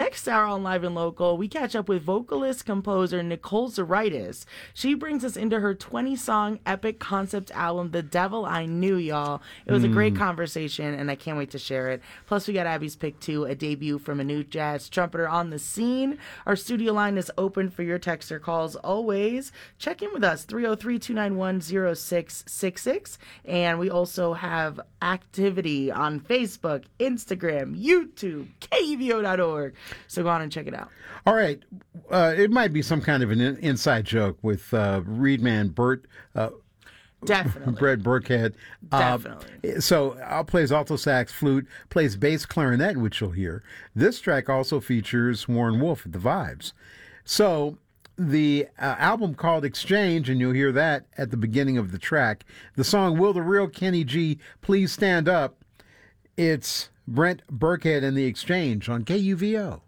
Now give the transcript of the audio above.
Next hour on Live and Local, we catch up with vocalist composer Nicole Zaritis. She brings us into her 20-song epic concept album, The Devil I Knew, y'all. It was a great conversation, and I can't wait to share it. Plus, we got Abby's Pick 2, a debut from a new jazz trumpeter on the scene. Our studio line is open for your texter calls always. Check in with us, 303-291-0666. And we also have activity on Facebook, Instagram, YouTube, KUVO.org. So go on and check it out. All right. It might be some kind of an inside joke with Reedman Burt. Definitely. Brett Burkhead. Definitely. So Al plays alto sax, flute, plays bass clarinet, which you'll hear. This track also features Warren Wolf at the vibes. So the album called Exchange, and you'll hear that at the beginning of the track. The song Will the Real Kenny G Please Stand Up? It's Brent Burkhead and the Exchange on KUVO.